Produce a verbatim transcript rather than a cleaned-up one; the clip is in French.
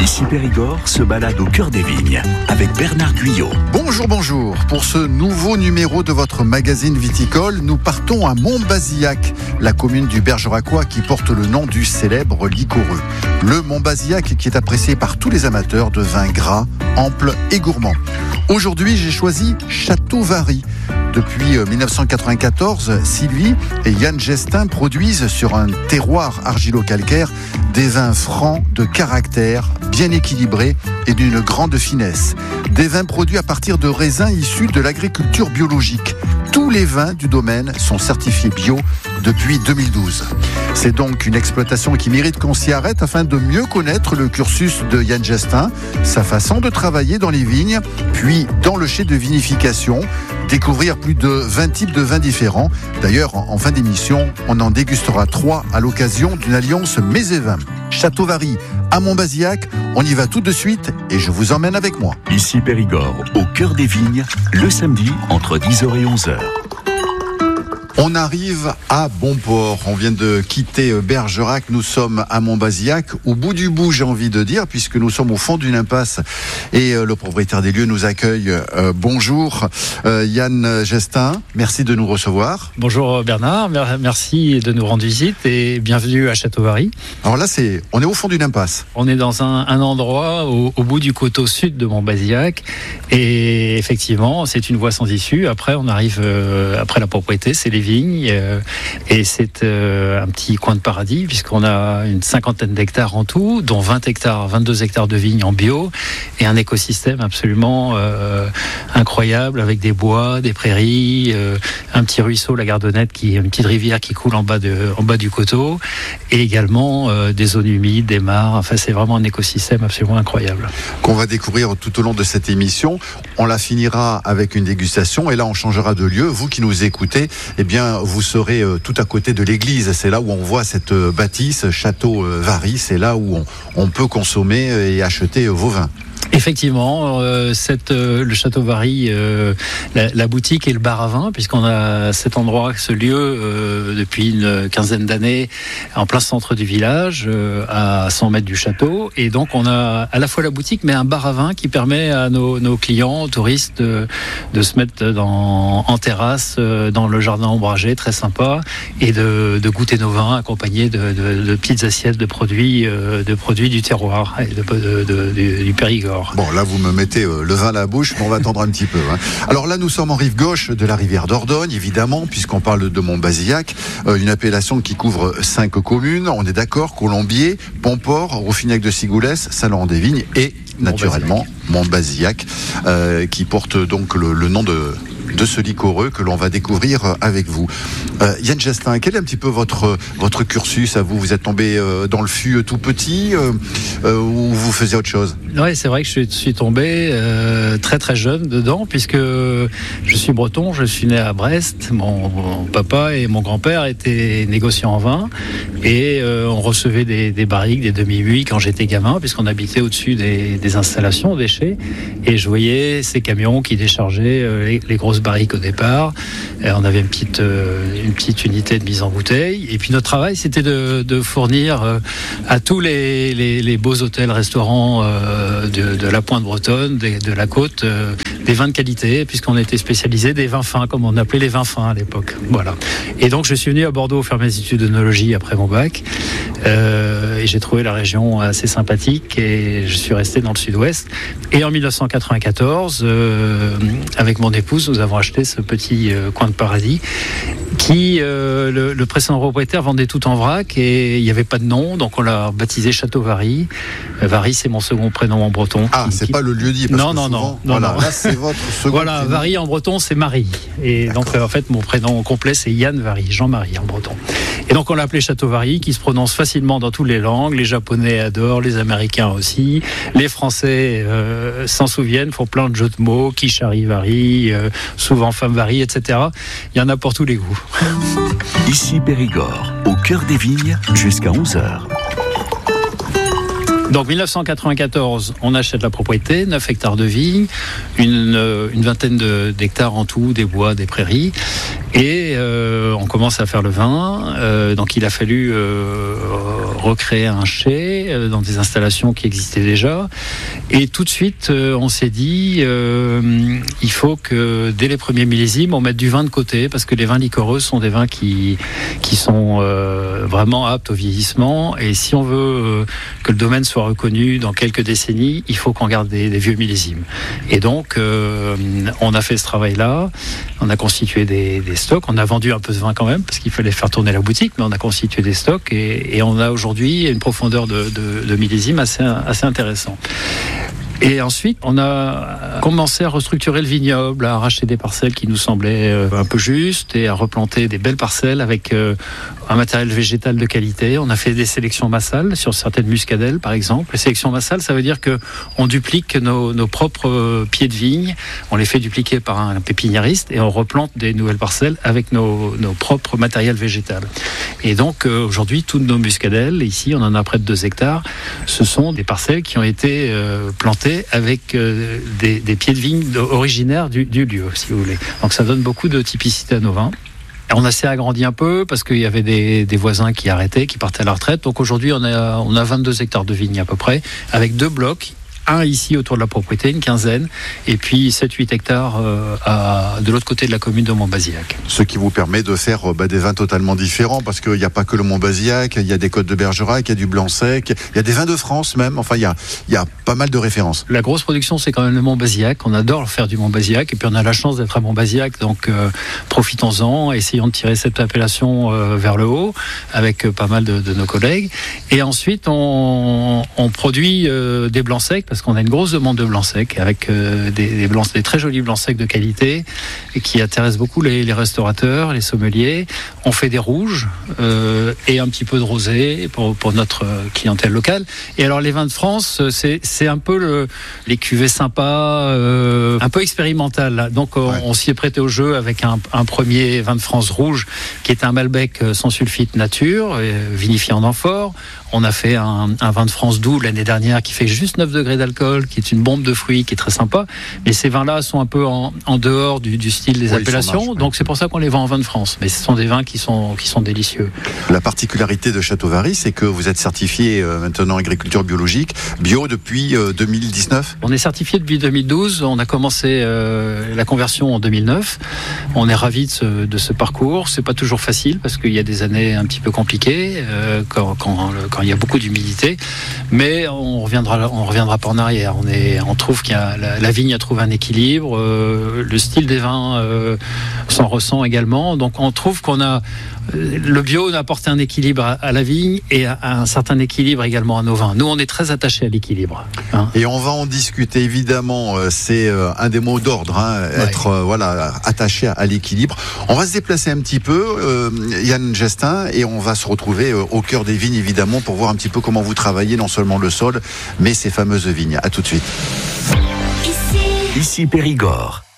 Ici Périgord se balade au cœur des vignes avec Bernard Guyot. Bonjour, bonjour. Pour ce nouveau numéro de votre magazine viticole, nous partons à Montbazillac, la commune du Bergeracois qui porte le nom du célèbre liquoreux. Le Montbazillac qui est apprécié par tous les amateurs de vins gras, amples et gourmands. Aujourd'hui, j'ai choisi Château Vary. Depuis dix-neuf cent quatre-vingt-quatorze, Sylvie et Yann Gestin produisent sur un terroir argilo-calcaire des vins francs, de caractère, bien équilibrés et d'une grande finesse. Des vins produits à partir de raisins issus de l'agriculture biologique. Tous les vins du domaine sont certifiés bio depuis deux mille douze. C'est donc une exploitation qui mérite qu'on s'y arrête afin de mieux connaître le cursus de Yann Gestin, sa façon de travailler dans les vignes, puis dans le chai de vinification, découvrir plus de vingt types de vins différents. D'ailleurs, en fin d'émission, on en dégustera trois à l'occasion d'une alliance mets et vins. Château Vary à Montbazillac, on y va tout de suite et je vous emmène avec moi. Ici Périgord, au cœur des vignes, le samedi entre dix heures et onze heures. On arrive à Bonport. On vient de quitter Bergerac. Nous sommes à Montbazillac, au bout du bout, j'ai envie de dire, puisque nous sommes au fond d'une impasse. Et euh, le propriétaire des lieux nous accueille. Euh, bonjour, euh, Yann Gestin. Merci de nous recevoir. Bonjour Bernard. Merci de nous rendre visite et bienvenue à Château Vary. Alors là, c'est, on est au fond d'une impasse. On est dans un, un endroit au, au bout du coteau sud de Montbazillac. Et effectivement, c'est une voie sans issue. Après, on arrive euh, après la propriété, c'est les vignes euh, et c'est euh, un petit coin de paradis puisqu'on a une cinquantaine d'hectares en tout, dont vingt hectares, vingt-deux hectares de vignes en bio et un écosystème absolument euh, incroyable avec des bois, des prairies, euh, un petit ruisseau, la Gardonnette, qui est une petite rivière qui coule en bas de, en bas du coteau et également euh, des zones humides, des mares. Enfin, c'est vraiment un écosystème absolument incroyable. Qu'on va découvrir tout au long de cette émission. On la finira avec une dégustation et là, on changera de lieu. Vous qui nous écoutez, eh bien, vous serez euh, tout à côté de l'église. C'est là où on voit cette euh, bâtisse, Château euh, Vary. C'est là où on, on peut consommer et acheter euh, vos vins. Effectivement, euh, cette, euh, le Château Vary, euh, la, la boutique et le bar à vin, puisqu'on a cet endroit, ce lieu, euh, depuis une quinzaine d'années, en plein centre du village, euh, à cent mètres du château. Et donc, on a à la fois la boutique, mais un bar à vin qui permet à nos, nos clients, touristes, de, de se mettre dans, en terrasse, euh, dans le jardin ombragé, très sympa, et de, de goûter nos vins accompagnés de, de, de petites assiettes de produits, euh, de produits du terroir et de, de, de, de, du Périgord. Bon, là, vous me mettez euh, le vin à la bouche, mais on va attendre un petit peu. Hein. Alors là, nous sommes en rive gauche de la rivière Dordogne, évidemment, puisqu'on parle de Montbazillac, euh, une appellation qui couvre cinq communes. On est d'accord, Colombier, Bonport, Rouffignac de Sigoulès, Saint-Laurent-des-Vignes et, naturellement, Montbazillac, euh, qui porte donc le, le nom de... de ce liquoreux que l'on va découvrir avec vous. Euh, Yann Gestin, quel est un petit peu votre, votre cursus à vous? Vous êtes tombé euh, dans le fût tout petit euh, euh, ou vous faisiez autre chose? Oui, c'est vrai que je suis tombé euh, très très jeune dedans puisque je suis breton, je suis né à Brest. Mon, mon papa et mon grand-père étaient négociants en vin et euh, on recevait des, des barriques, des demi-buis quand j'étais gamin puisqu'on habitait au-dessus des, des installations, des chais, et je voyais ces camions qui déchargeaient euh, les, les grosses barriques au départ. Et on avait une petite, euh, une petite unité de mise en bouteille. Et puis notre travail, c'était de, de fournir euh, à tous les, les, les beaux hôtels, restaurants euh, de, de la Pointe bretonne, de, de la côte, euh, des vins de qualité, puisqu'on était spécialisé des vins fins, comme on appelait les vins fins à l'époque. Voilà. Et donc je suis venu à Bordeaux faire mes études d'œnologie après mon bac. Euh, et j'ai trouvé la région assez sympathique et je suis resté dans le sud-ouest. Et en dix-neuf cent quatre-vingt-quatorze, euh, avec mon épouse, nous avons acheté ce petit euh, coin de paradis qui, euh, le, le précédent propriétaire vendait tout en vrac et il n'y avait pas de nom, donc on l'a baptisé Château Vary. Euh, Vary, c'est mon second prénom en breton. Ah, qui, c'est qui... pas le lieu-dit. Parce non, que non, souvent, non, non, voilà, non. Là, c'est votre second Voilà, prénom. Vary en breton, c'est Marie. Et D'accord. donc, euh, en fait, mon prénom complet, c'est Yann Vary, Jean-Marie en breton. Et donc, on l'a appelé Château Vary, qui se prononce facilement dans toutes les langues. Les Japonais adorent, les Américains aussi. Les Français euh, s'en souviennent, font plein de jeux de mots, Kichari Vary, euh, souvent Femme Vary, et cetera. Il y en a pour tous les goûts. Ici Périgord, au cœur des vignes, jusqu'à onze heures. Donc dix-neuf cent quatre-vingt-quatorze, on achète la propriété, neuf hectares de vignes, une, une vingtaine de, d'hectares en tout, des bois, des prairies. Et euh, on commence à faire le vin. Euh, donc il a fallu euh, recréer un chai euh, dans des installations qui existaient déjà. Et tout de suite, euh, on s'est dit, euh, il faut que dès les premiers millésimes, on mette du vin de côté, parce que les vins liquoreux sont des vins qui qui sont euh, vraiment aptes au vieillissement. Et si on veut euh, que le domaine soit reconnu dans quelques décennies, il faut qu'on garde des, des vieux millésimes. Et donc, euh, on a fait ce travail-là. On a constitué des, des stocks. On a vendu un peu de vin quand même, parce qu'il fallait faire tourner la boutique, mais on a constitué des stocks et, et on a aujourd'hui une profondeur de, de, de millésimes assez, assez intéressant. Et ensuite, on a commencé à restructurer le vignoble, à arracher des parcelles qui nous semblaient un peu justes et à replanter des belles parcelles avec un matériel végétal de qualité. On a fait des sélections massales sur certaines muscadelles, par exemple. Les sélections massales, ça veut dire que on duplique nos, nos propres pieds de vigne, on les fait dupliquer par un pépiniériste et on replante des nouvelles parcelles avec nos, nos propres matériels végétal. Et donc, euh, aujourd'hui, toutes nos muscadelles, ici, on en a près de deux hectares, ce sont des parcelles qui ont été euh, plantées avec euh, des, des pieds de vigne originaires du, du lieu, si vous voulez. Donc ça donne beaucoup de typicité à nos vins. On a s'est agrandi un peu parce qu'il y avait des, des voisins qui arrêtaient, qui partaient à la retraite. Donc aujourd'hui, on a, on a vingt-deux hectares de vignes à peu près, avec deux blocs. Un ici autour de la propriété, une quinzaine, et puis sept huit hectares euh, à, de l'autre côté de la commune de Montbazillac. Ce qui vous permet de faire bah, des vins totalement différents, parce qu'il n'y a pas que le Montbazillac, il y a des Côtes de Bergerac, il y a du Blanc Sec, il y a des vins de France même, enfin il y a, il y a pas mal de références. La grosse production, c'est quand même le Montbazillac. On adore faire du Montbazillac, et puis on a la chance d'être à Montbazillac, donc euh, profitons-en, essayons de tirer cette appellation euh, vers le haut, avec euh, pas mal de, de nos collègues. Et ensuite, on, on produit euh, des Blancs Secs, parce qu'on a une grosse demande de blanc sec avec euh, des, des, blancs, des très jolis blancs secs de qualité et qui intéressent beaucoup les, les restaurateurs, les sommeliers. On fait des rouges euh, et un petit peu de rosé pour, pour notre clientèle locale. Et alors les vins de France, c'est, c'est un peu le, les cuvées sympas, euh, un peu expérimental. Donc on, ouais. on s'y est prêté au jeu avec un, un premier vin de France rouge qui est un Malbec sans sulfite nature, vinifié en amphore. On a fait un, un vin de France doux l'année dernière qui fait juste neuf degrés d'alcool, qui est une bombe de fruits, qui est très sympa. Mais ces vins-là sont un peu en, en dehors du, du style des oui, appellations. Marche, donc oui. C'est pour ça qu'on les vend en vin de France. Mais ce sont des vins qui sont, qui sont délicieux. La particularité de Château-Vary, c'est que vous êtes certifié euh, maintenant agriculture biologique, bio depuis euh, deux mille dix-neuf. On est certifié depuis deux mille douze. On a commencé euh, la conversion en deux mille neuf. On est ravis de ce, de ce parcours. C'est pas toujours facile parce qu'il y a des années un petit peu compliquées euh, quand, quand, quand il y a beaucoup d'humidité, mais on reviendra, on reviendra pas en arrière. On est, on trouve qu'il y a la, la vigne a trouvé un équilibre, euh, le style des vins euh, s'en ressent également. Donc on trouve qu'on a le bio a apporté un équilibre à, à la vigne et à, à un certain équilibre également à nos vins. Nous, on est très attachés à l'équilibre. Hein. Et on va en discuter évidemment. C'est euh, un des mots d'ordre, hein, ouais. être euh, voilà attaché à, à l'équilibre. On va se déplacer un petit peu, euh, Yann Gestin, et on va se retrouver euh, au cœur des vignes évidemment pour voir un petit peu comment vous travaillez non seulement le sol, mais ces fameuses vignes. À tout de suite. Ici, Ici Périgord.